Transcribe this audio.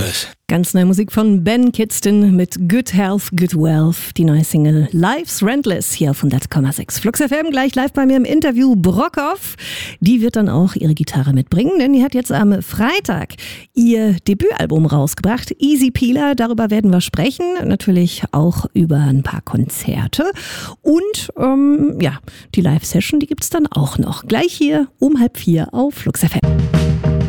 was. Ganz neue Musik von Ben Kidston mit Good Health, Good Wealth. Die neue Single Life's Rentless hier auf 100,6. Flux FM gleich live bei mir im Interview. Brockhoff, die wird dann auch ihre Gitarre mitbringen, denn die hat jetzt am Freitag ihr Debütalbum rausgebracht, Easy Peeler. Darüber werden wir sprechen, natürlich auch über ein paar Konzerte. Und die Live-Session, die gibt's dann auch noch. Gleich hier um 3:30 auf Flux FM.